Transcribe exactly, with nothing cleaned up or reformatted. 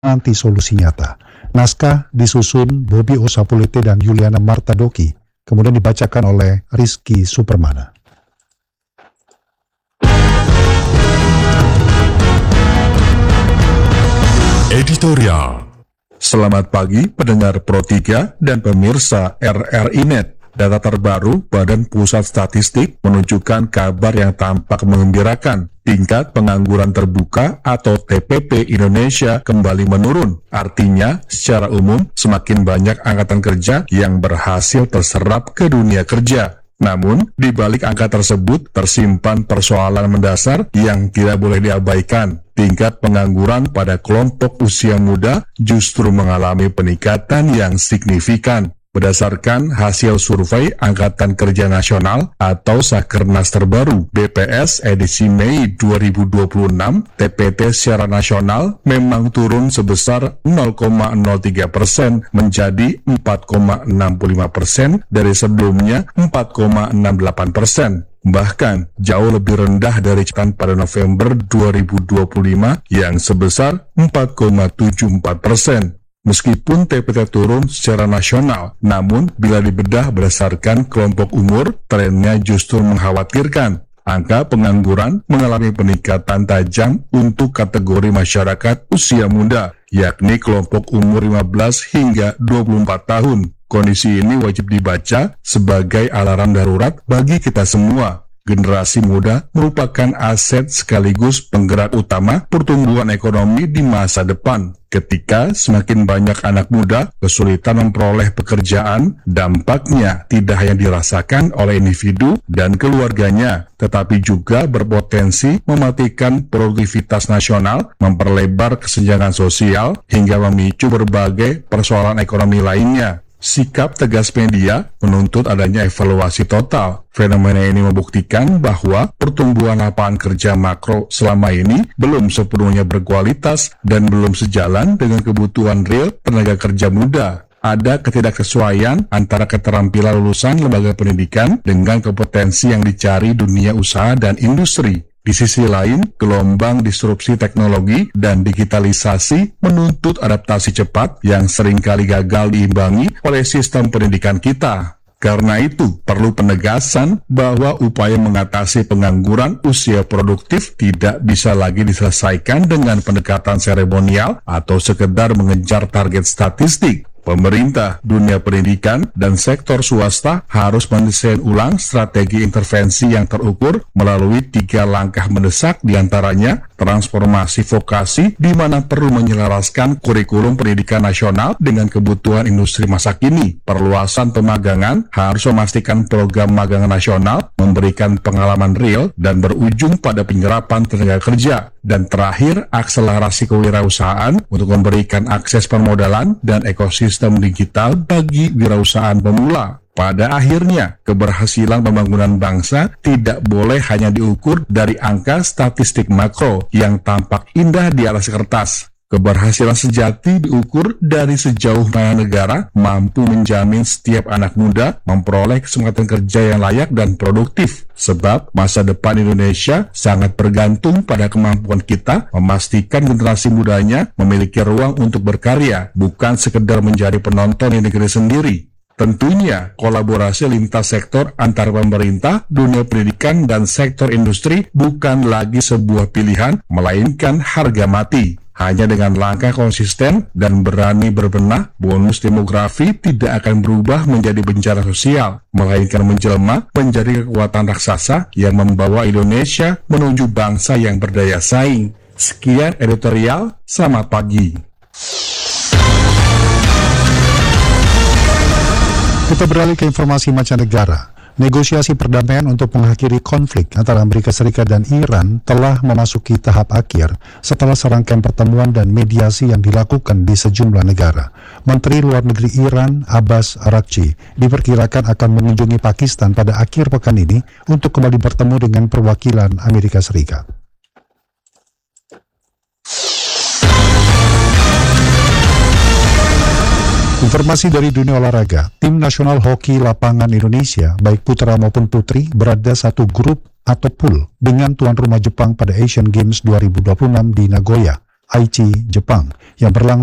nanti solusi nyata. Naskah disusun Bobby Osapulete dan Yuliana Martadoki, kemudian dibacakan oleh Rizky Supermana. Editorial. Selamat pagi pendengar Pro tiga dan pemirsa R R I Net. Data terbaru Badan Pusat Statistik menunjukkan kabar yang tampak mengembirakan. Tingkat pengangguran terbuka atau T P P Indonesia kembali menurun. Artinya, secara umum semakin banyak angkatan kerja yang berhasil terserap ke dunia kerja. Namun, di balik angka tersebut tersimpan persoalan mendasar yang tidak boleh diabaikan. Tingkat pengangguran pada kelompok usia muda justru mengalami peningkatan yang signifikan. Berdasarkan hasil survei Angkatan Kerja Nasional atau Sakernas terbaru B P S edisi Mei dua ribu dua puluh enam, T P T secara nasional memang turun sebesar nol koma nol tiga persen menjadi empat koma enam lima persen dari sebelumnya empat koma enam delapan persen. Bahkan jauh lebih rendah dari catatan pada November dua ribu dua puluh lima yang sebesar empat koma tujuh empat persen. Meskipun T P T turun secara nasional, namun bila dibedah berdasarkan kelompok umur, trennya justru mengkhawatirkan. Angka pengangguran mengalami peningkatan tajam untuk kategori masyarakat usia muda, yakni kelompok umur lima belas hingga dua puluh empat tahun. Kondisi ini wajib dibaca sebagai alarm darurat bagi kita semua. Generasi muda merupakan aset sekaligus penggerak utama pertumbuhan ekonomi di masa depan. Ketika semakin banyak anak muda kesulitan memperoleh pekerjaan, dampaknya tidak hanya dirasakan oleh individu dan keluarganya, tetapi juga berpotensi mematikan produktivitas nasional, memperlebar kesenjangan sosial, hingga memicu berbagai persoalan ekonomi lainnya. Sikap tegas media menuntut adanya evaluasi total. Fenomena ini membuktikan bahwa pertumbuhan lapangan kerja makro selama ini belum sepenuhnya berkualitas dan belum sejalan dengan kebutuhan real tenaga kerja muda. Ada ketidaksesuaian antara keterampilan lulusan lembaga pendidikan dengan kompetensi yang dicari dunia usaha dan industri. Di sisi lain, gelombang disrupsi teknologi dan digitalisasi menuntut adaptasi cepat yang seringkali gagal diimbangi oleh sistem pendidikan kita. Karena itu, perlu penegasan bahwa upaya mengatasi pengangguran usia produktif tidak bisa lagi diselesaikan dengan pendekatan seremonial atau sekedar mengejar target statistik. Pemerintah, dunia pendidikan, dan sektor swasta harus mendesain ulang strategi intervensi yang terukur melalui tiga langkah mendesak, diantaranya transformasi vokasi di mana perlu menyelaraskan kurikulum pendidikan nasional dengan kebutuhan industri masa kini. Perluasan pemagangan harus memastikan program magang nasional memberikan pengalaman real dan berujung pada penyerapan tenaga kerja. Dan terakhir, akselerasi kewirausahaan untuk memberikan akses permodalan dan ekosistem digital bagi wirausahaan pemula. Pada akhirnya, keberhasilan pembangunan bangsa tidak boleh hanya diukur dari angka statistik makro yang tampak indah di atas kertas. Keberhasilan sejati diukur dari sejauh mana negara mampu menjamin setiap anak muda memperoleh kesempatan kerja yang layak dan produktif. Sebab masa depan Indonesia sangat bergantung pada kemampuan kita memastikan generasi mudanya memiliki ruang untuk berkarya, bukan sekedar menjadi penonton di negeri sendiri. Tentunya, kolaborasi lintas sektor antara pemerintah, dunia pendidikan, dan sektor industri bukan lagi sebuah pilihan, melainkan harga mati. Hanya dengan langkah konsisten dan berani berbenah, bonus demografi tidak akan berubah menjadi bencana sosial, melainkan menjelma menjadi kekuatan raksasa yang membawa Indonesia menuju bangsa yang berdaya saing. Sekian editorial, selamat pagi. Kita beralih ke informasi mancanegara. Negosiasi perdamaian untuk mengakhiri konflik antara Amerika Serikat dan Iran telah memasuki tahap akhir setelah serangkaian pertemuan dan mediasi yang dilakukan di sejumlah negara. Menteri Luar Negeri Iran, Abbas Araghchi, diperkirakan akan mengunjungi Pakistan pada akhir pekan ini untuk kembali bertemu dengan perwakilan Amerika Serikat. Informasi dari dunia olahraga, tim nasional hoki lapangan Indonesia, baik putra maupun putri, berada satu grup atau pool dengan tuan rumah Jepang pada Asian Games dua ribu dua puluh enam di Nagoya. Aichi, Jepang, yang berlangsung